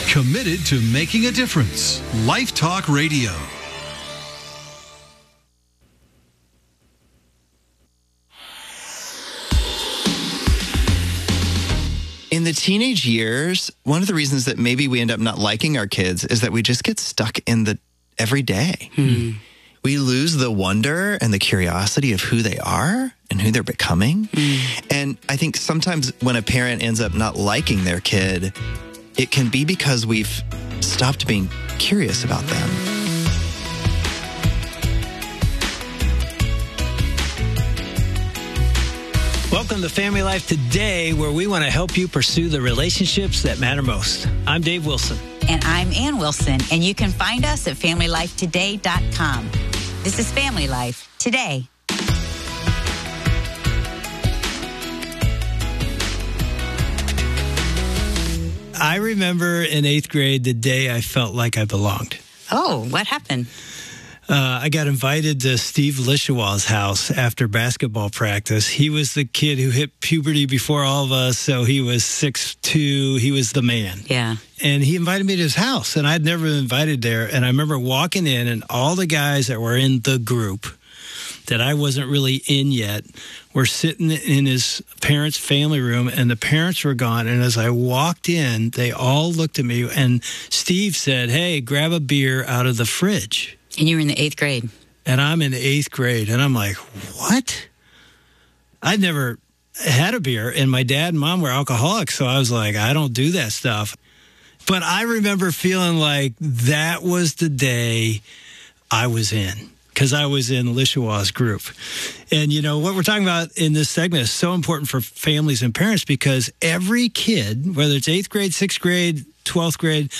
Committed to making a difference. Life Talk Radio. In the teenage years, one of the reasons that maybe we end up not liking our kids is that we just get stuck in the everyday. We lose the wonder and the curiosity of who they are and who they're becoming. And I think sometimes when a parent ends up not liking their kid, it can be because we've stopped being curious about them. Welcome to Family Life Today, where we want to help you pursue the relationships that matter most. I'm Dave Wilson. And I'm Ann Wilson, and you can find us at FamilyLifeToday.com. This is Family Life Today. I remember in 8th grade the day I felt like I belonged. Oh, what happened? I got invited to Steve Lishaw's house after basketball practice. He was the kid who hit puberty before all of us, so he was 6'2". He was the man. Yeah. And he invited me to his house, and I'd never been invited there. And I remember walking in, and all the guys that were in the group that I wasn't really in yet were sitting in his parents' family room, and the parents were gone. And as I walked in, they all looked at me, and Steve said, "Hey, grab a beer out of the fridge." And you were in the 8th grade. And I'm in the 8th grade, and I'm like, what? I'd never had a beer, and my dad and mom were alcoholics, so I was like, I don't do that stuff. But I remember feeling like that was the day I was in, because I was in Lishaw's group. And, you know, what we're talking about in this segment is so important for families and parents, because every kid, whether it's 8th grade, 6th grade, 12th grade,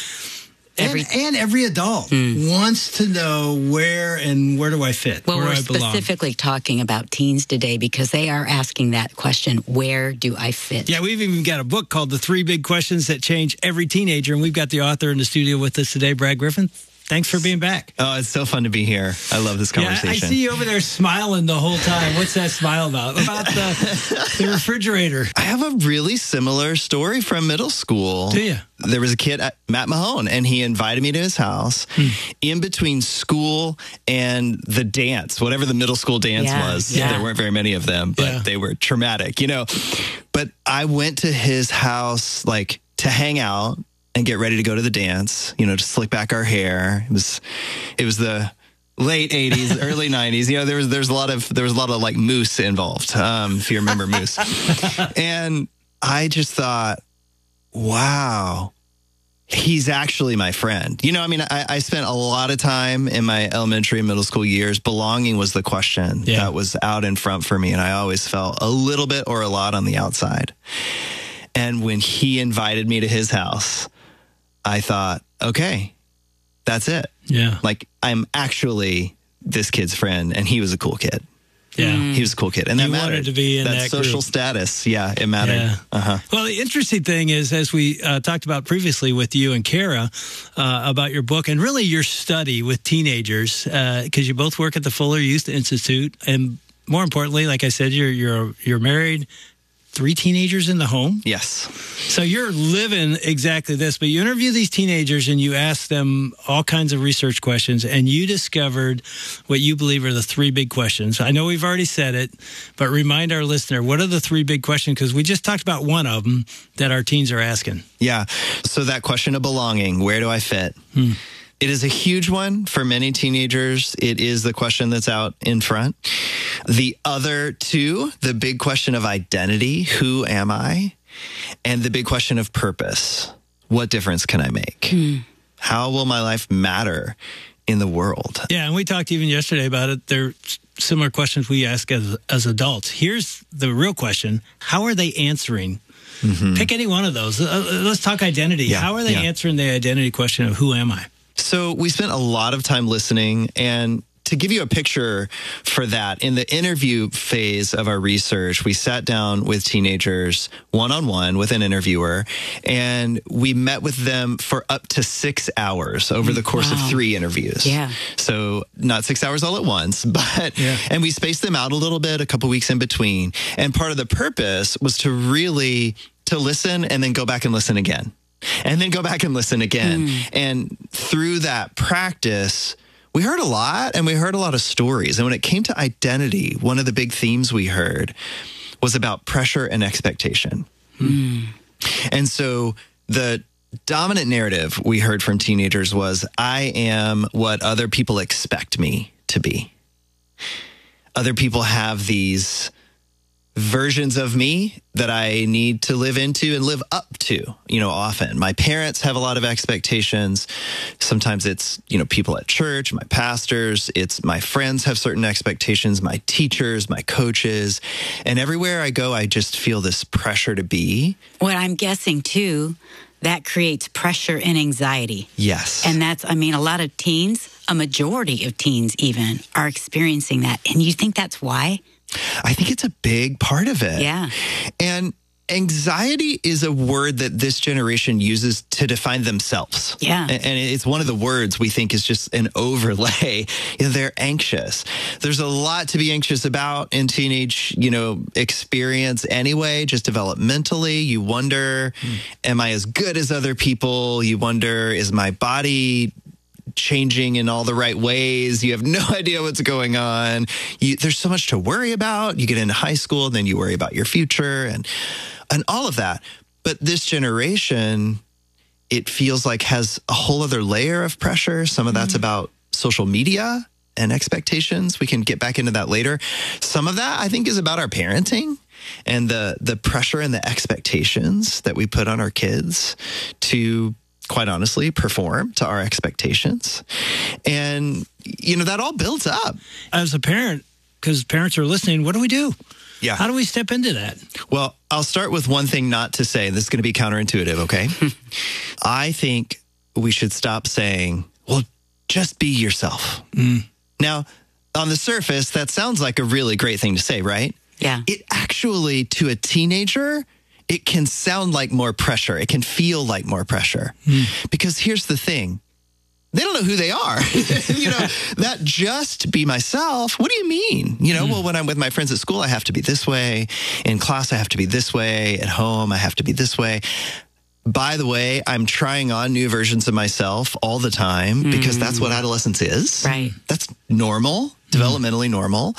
and every adult wants to know where do I fit? Well, where we're do I belong? specifically talking about teens today because they are asking that question, where do I fit? Yeah, we've even got a book called The 3 Big Questions That Change Every Teenager, and we've got the author in the studio with us today, Brad Griffin. Thanks for being back. Oh, it's so fun to be here. I love this conversation. Yeah, I see you over there smiling the whole time. What's that smile about? About the refrigerator. I have a really similar story from middle school. Do you? There was a kid, Matt Mahone, and he invited me to his house in between school and the dance, whatever the middle school dance was. Yeah. There weren't very many of them, but they were traumatic, you know. But I went to his house, like, to hang out and get ready to go to the dance, you know, to slick back our hair. It was the late 80s, early 90s. You know, there was a lot of like Moose involved, if you remember Moose. And I just thought, wow, he's actually my friend. You know, I mean, I spent a lot of time in my elementary and middle school years. Belonging was the question that was out in front for me. And I always felt a little bit or a lot on the outside. And when he invited me to his house, I thought, okay, that's it. Yeah. Like, I'm actually this kid's friend, and he was a cool kid. Yeah. He was a cool kid. And that You mattered. wanted to be in that social group. status. Yeah, it mattered. Yeah. Uh-huh. Well, the interesting thing is, as we talked about previously with you and Kara about your book and really your study with teenagers, because you both work at the Fuller Youth Institute, and more importantly, like I said, you're married. 3 teenagers in the home? Yes. So you're living exactly this, but you interview these teenagers and you ask them all kinds of research questions, and you discovered what you believe are the 3 big questions. I know we've already said it, but remind our listener, what are the 3 big questions? Because we just talked about one of them that our teens are asking. Yeah. So that question of belonging, where do I fit? It is a huge one for many teenagers. It is the question that's out in front. The other 2, the big question of identity, who am I? And the big question of purpose, what difference can I make? How will my life matter in the world? Yeah, and we talked even yesterday about it. They're similar questions we ask as adults. Here's the real question. How are they answering? Pick any one of those. Let's talk identity. Yeah, How are they answering the identity question of who am I? So we spent a lot of time listening, and to give you a picture for that, in the interview phase of our research, we sat down with teenagers one-on-one with an interviewer, and we met with them for up to 6 hours over the course of 3 interviews. Yeah. So not 6 hours all at once, but, and we spaced them out a little bit, a couple weeks in between. And part of the purpose was to really, to listen and then go back and listen again. and then go back and listen again. And through that practice, we heard a lot, and we heard a lot of stories. And when it came to identity, one of the big themes we heard was about pressure and expectation. And so the dominant narrative we heard from teenagers was, I am what other people expect me to be. Other people have these versions of me that I need to live into and live up to, often. My parents have a lot of expectations. Sometimes it's, people at church, my pastors, it's my friends have certain expectations, my teachers, my coaches. And everywhere I go, I just feel this pressure to be. What I'm guessing too, that creates pressure and anxiety. Yes. And that's, a lot of teens, a majority of teens even, are experiencing that. And you think that's why? I think it's a big part of it. Yeah. And anxiety is a word that this generation uses to define themselves. Yeah. And it's one of the words we think is just an overlay. They're anxious. There's a lot to be anxious about in teenage, experience anyway, just developmentally. You wonder, am I as good as other people? You wonder, is my body changing in all the right ways? You have no idea what's going on. There's so much to worry about. You get into high school, and then you worry about your future and all of that. But this generation, it feels like has a whole other layer of pressure. Some of that's about social media and expectations. We can get back into that later. Some of that, I think, is about our parenting and the pressure and the expectations that we put on our kids to, quite honestly, perform to our expectations. And, that all builds up. As a parent, because parents are listening, what do we do? Yeah. How do we step into that? Well, I'll start with one thing not to say. This is going to be counterintuitive, okay? I think we should stop saying, well, just be yourself. Now, on the surface, that sounds like a really great thing to say, right? Yeah. It actually, to a teenager, it can sound like more pressure. It can feel like more pressure. Because here's the thing. They don't know who they are. That just be myself. What do you mean? Well, when I'm with my friends at school, I have to be this way. In class, I have to be this way. At home, I have to be this way. By the way, I'm trying on new versions of myself all the time because that's what adolescence is. Right. That's normal, developmentally normal.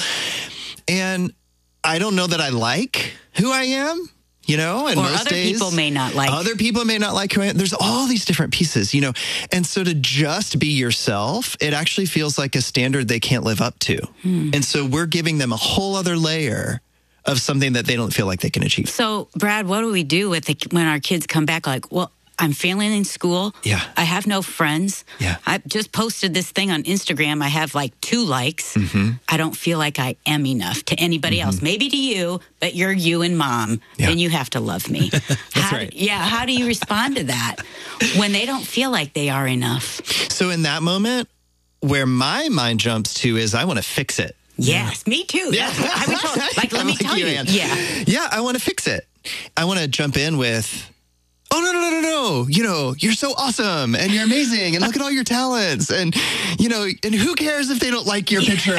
And I don't know that I like who I am. And or most other days, people may not like. Other people may not like who I am. There's all these different pieces, And so to just be yourself, it actually feels like a standard they can't live up to. And so we're giving them a whole other layer of something that they don't feel like they can achieve. So, Brad, what do we do when our kids come back like, well, I'm failing in school. Yeah. I have no friends. Yeah. I just posted this thing on Instagram. I have like 2 likes. I don't feel like I am enough to anybody else. Maybe to you, but you're you and mom. Yeah. And you have to love me. That's right. Yeah. How do you respond to that when they don't feel like they are enough? So in that moment, where my mind jumps to is I want to fix it. Yes, me too. Yeah. That's what I would tell, let me tell you. Ann. Yeah. Yeah, I want to fix it. I want to jump in with, oh, no. You're so awesome and you're amazing and look at all your talents. And, and who cares if they don't like your picture?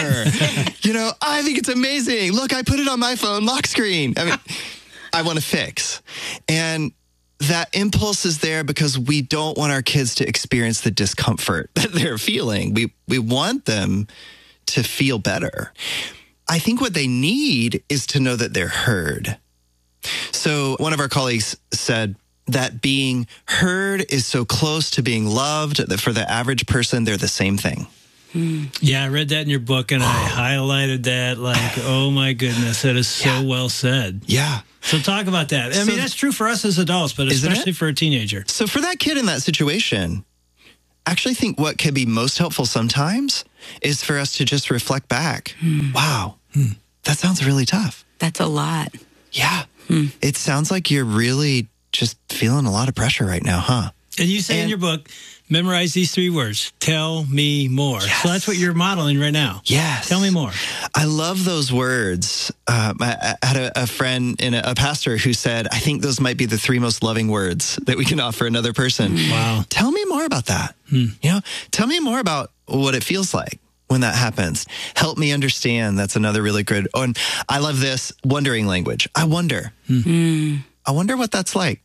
I think it's amazing. Look, I put it on my phone, lock screen. I mean, I want to fix. And that impulse is there because we don't want our kids to experience the discomfort that they're feeling. We want them to feel better. I think what they need is to know that they're heard. So one of our colleagues said that being heard is so close to being loved that for the average person, they're the same thing. Yeah, I read that in your book, and I highlighted that like, oh my goodness, that is so well said. Yeah. So talk about that. I mean, that's true for us as adults, but especially for a teenager. So for that kid in that situation, I actually think what can be most helpful sometimes is for us to just reflect back. Wow, that sounds really tough. That's a lot. Yeah. It sounds like you're really just feeling a lot of pressure right now, huh? And you say in your book, memorize these 3 words. Tell me more. Yes. So that's what you're modeling right now. Yes. Tell me more. I love those words. I had a friend and a pastor who said, I think those might be the 3 most loving words that we can offer another person. Wow. Tell me more about that. Tell me more about what it feels like when that happens. Help me understand. That's another really good. Oh, and I love this wondering language. I wonder. I wonder what that's like.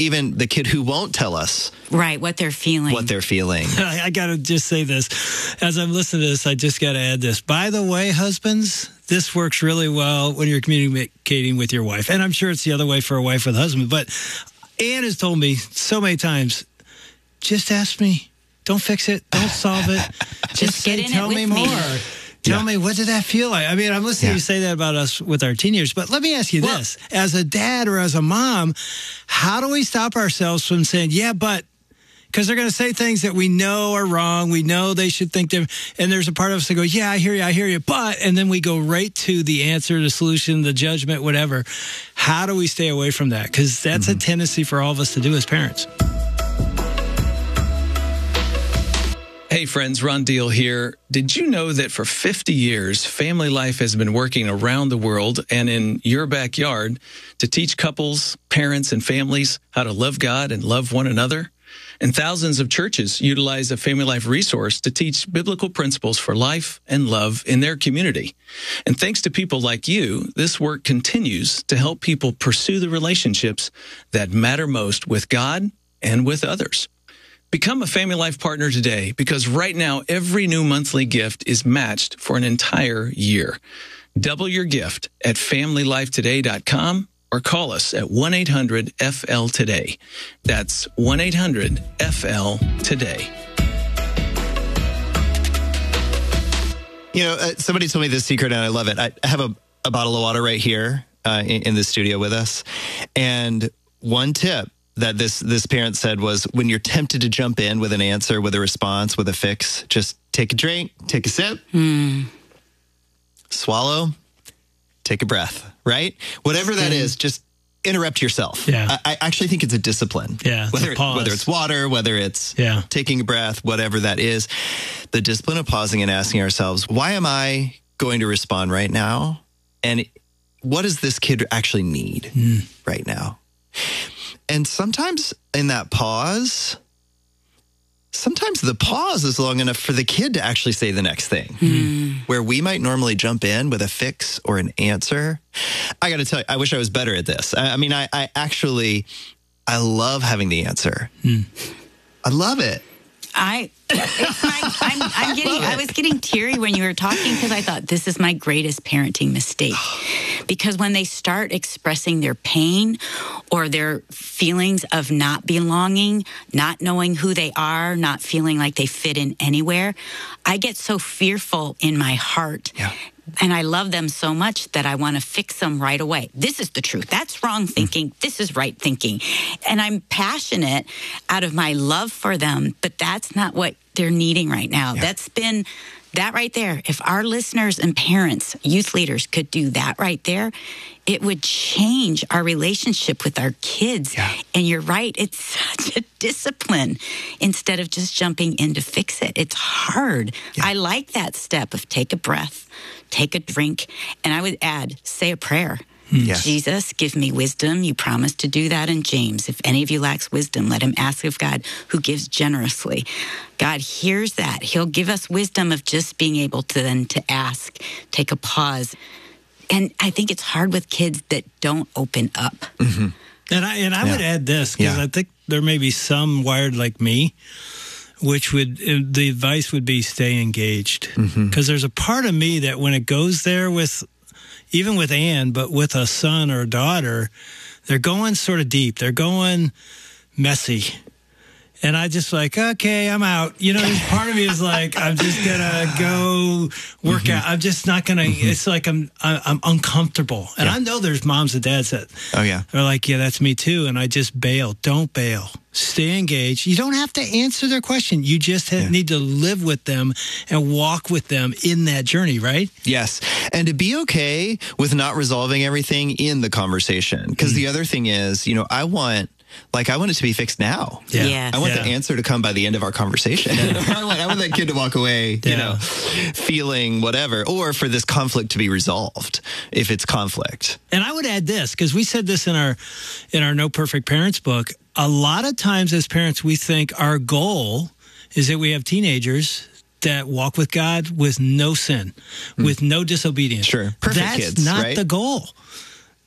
even the kid who won't tell us Right, what they're feeling. I got to just say this. As I'm listening to this, I just got to add this. By the way, husbands, this works really well when you're communicating with your wife. And I'm sure it's the other way for a wife with a husband. But Ann has told me so many times, just ask me. Don't fix it. Don't solve it. Just get in tell it me with more. me. Tell me, what did that feel like? I mean, I'm listening to you say that about us with our teenagers, but let me ask you this. As a dad or as a mom, how do we stop ourselves from saying, yeah, but, because they're going to say things that we know are wrong. We know they should think them. And there's a part of us that go, yeah, I hear you. But, and then we go right to the answer, the solution, the judgment, whatever. How do we stay away from that? Because that's a tendency for all of us to do as parents. Hey friends, Ron Deal here. Did you know that for 50 years, Family Life has been working around the world and in your backyard to teach couples, parents, and families how to love God and love one another? And thousands of churches utilize a Family Life resource to teach biblical principles for life and love in their community. And thanks to people like you, this work continues to help people pursue the relationships that matter most with God and with others. Become a Family Life partner today, because right now every new monthly gift is matched for an entire year. Double your gift at FamilyLifeToday.com or call us at 1-800-FL-TODAY. That's 1-800-FL-TODAY. You know, somebody told me this secret, and I love it. I have a bottle of water right here in the studio with us. And one tip that this parent said was, when you're tempted to jump in with an answer, with a response, with a fix, just take a drink, take a sip, swallow, take a breath, right? Whatever that is, just interrupt yourself. Yeah. I actually think it's a discipline. Yeah, whether it's water, whether it's taking a breath, whatever that is, the discipline of pausing and asking ourselves, why am I going to respond right now? And what does this kid actually need right now? And sometimes in that pause, sometimes the pause is long enough for the kid to actually say the next thing, where we might normally jump in with a fix or an answer. I got to tell you, I wish I was better at this. I mean, I love having the answer. I love it. I was getting teary when you were talking, because I thought this is my greatest parenting mistake. Because when they start expressing their pain or their feelings of not belonging, not knowing who they are, not feeling like they fit in anywhere, I get so fearful in my heart. Yeah. And I love them so much that I want to fix them right away. This is the truth. That's wrong thinking. This is right thinking. And I'm passionate out of my love for them, but that's not what they're needing right now. Yeah. That's been that right there. If our listeners and parents, youth leaders could do that right there, it would change our relationship with our kids. Yeah. And you're right, it's such a discipline instead of just jumping in to fix it. It's hard. Yeah. I like that step of take a breath, take a drink, and I would add, say a prayer. Yes. Jesus, give me wisdom. You promised to do that in James. If any of you lacks wisdom, let him ask of God, who gives generously. God hears that. He'll give us wisdom of just being able to then to ask, take a pause. And I think it's hard with kids that don't open up. Mm-hmm. And I would add this, because I think there may be some wired like me, which would, the advice would be stay engaged. Because there's a part of me that when it goes there with, even with Ann, but with a son or a daughter, they're going sort of deep. They're going messy. And I just like, okay, I'm out. You know, this part of me is like, I'm just going to go work out. I'm just not going to, it's like I'm uncomfortable. And I know there's moms and dads that are like, yeah, that's me too. And I just bail. Don't bail. Stay engaged. You don't have to answer their question. You just need to live with them and walk with them in that journey, right? Yes. And to be okay with not resolving everything in the conversation. Because the other thing is, you know, I want it to be fixed now. Yeah. Yes. I want the answer to come by the end of our conversation. I want that kid to walk away, you know, feeling whatever, or for this conflict to be resolved if it's conflict. And I would add this, because we said this in our No Perfect Parents book. A lot of times as parents, we think our goal is that we have teenagers that walk with God with no sin, with no disobedience. Sure. Perfect That's kids, not right? the goal.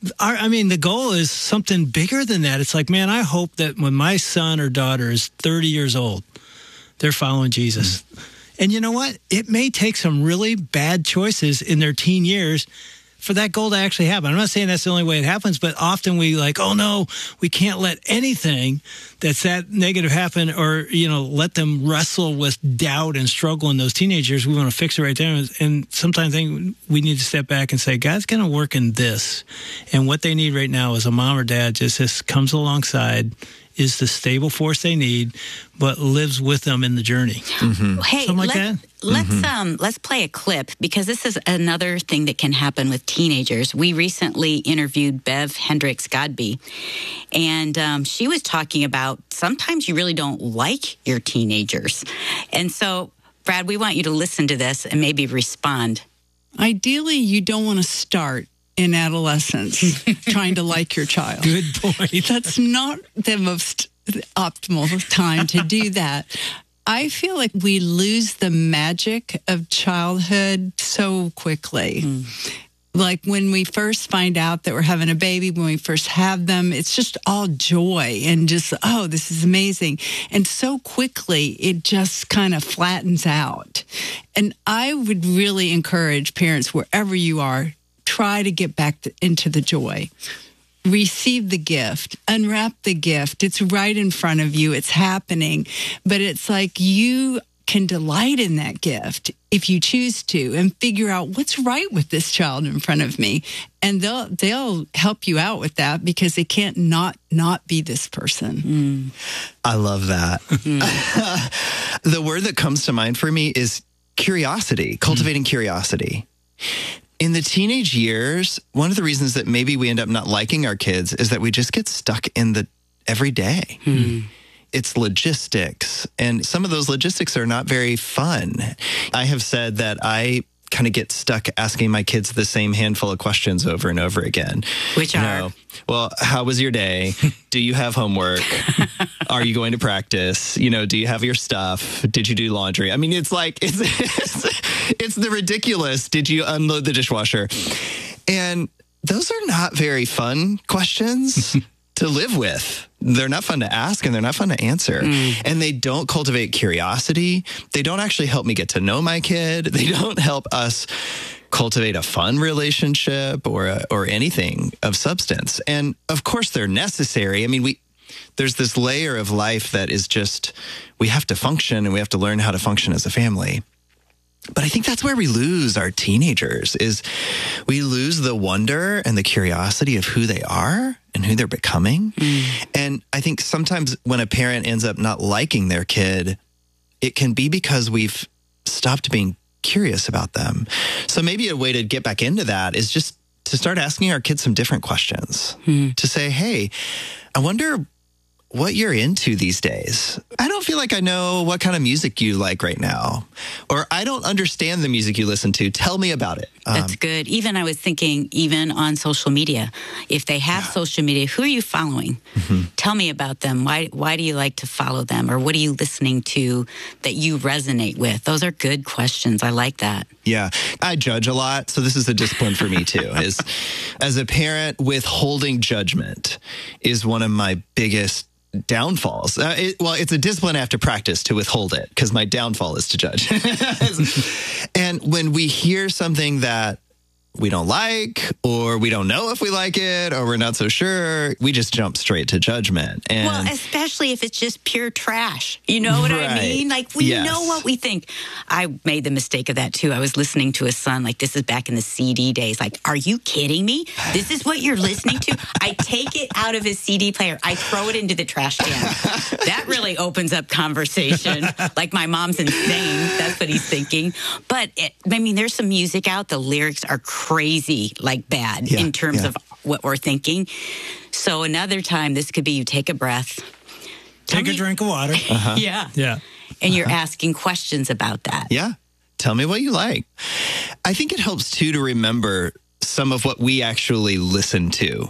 the goal is something bigger than that. It's like, man, I hope that when my son or daughter is 30 years old, they're following Jesus. And you know what? It may take some really bad choices in their teen years for that goal to actually happen. I'm not saying that's the only way it happens, but often we like, oh no, we can't let anything that's that negative happen, or, let them wrestle with doubt and struggle in those teenagers. We want to fix it right there. And sometimes we need to step back and say, God's going to work in this. And what they need right now is a mom or dad just comes alongside, is the stable force they need, but lives with them in the journey. Mm-hmm. Hey, something like that. Let's play a clip, because this is another thing that can happen with teenagers. We recently interviewed Bev Hendricks Godby, and she was talking about sometimes you really don't like your teenagers. And so, Brad, we want you to listen to this and maybe respond. Ideally, you don't want to start in adolescence trying to like your child. Good point. That's not the most optimal time to do that. I feel like we lose the magic of childhood so quickly. Like when we first find out that we're having a baby, when we first have them, it's just all joy and just, oh, this is amazing. And so quickly, it just kind of flattens out. And I would really encourage parents, wherever you are, try to get back into the joy. Receive the gift, unwrap the gift. It's right in front of you. It's happening. But it's like you can delight in that gift if you choose to, and figure out what's right with this child in front of me. And they'll help you out with that, because they can't not be this person. I love that. The word that comes to mind for me is curiosity, cultivating curiosity. In the teenage years, one of the reasons that maybe we end up not liking our kids is that we just get stuck in the everyday. It's logistics, and some of those logistics are not very fun. I have said that I kind of get stuck asking my kids the same handful of questions over and over again. Which are? Well, how was your day? Do you have homework? Are you going to practice? Do you have your stuff? Did you do laundry? I mean, it's like, it's the ridiculous. Did you unload the dishwasher? And those are not very fun questions to live with. They're not fun to ask, and they're not fun to answer. And they don't cultivate curiosity. They don't actually help me get to know my kid. They don't help us cultivate a fun relationship or anything of substance. And of course, they're necessary. I mean, there's this layer of life that is just, we have to function, and we have to learn how to function as a family. But I think that's where we lose our teenagers, is we lose the wonder and the curiosity of who they are and who they're becoming. And I think sometimes when a parent ends up not liking their kid, it can be because we've stopped being curious about them. So maybe a way to get back into that is just to start asking our kids some different questions. To say, hey, I wonder what you're into these days. I don't feel like I know what kind of music you like right now, or I don't understand the music you listen to. Tell me about it. That's good. Even I was thinking, even on social media, if they have social media, who are you following? Tell me about them. Why do you like to follow them? Or what are you listening to that you resonate with? Those are good questions. I like that. Yeah. I judge a lot. So this is a discipline for me too, is as a parent, withholding judgment is one of my biggest downfalls. It's a discipline I have to practice to withhold it, because my downfall is to judge. And when we hear something that we don't like, or we don't know if we like it, or we're not so sure, we just jump straight to judgment. And well, especially if it's just pure trash. You know what I mean? Like, we know what we think. I made the mistake of that too. I was listening to a son, like, this is back in the CD days. Like, are you kidding me? This is what you're listening to? I take it out of his CD player. I throw it into the trash can. That really opens up conversation. Like, my mom's insane. That's what he's thinking. But, there's some music out. The lyrics are crazy, like bad in terms of what we're thinking. So another time, this could be you take a breath. Take a drink of water. Yeah. And you're asking questions about that. Yeah. Tell me what you like. I think it helps too to remember some of what we actually listen to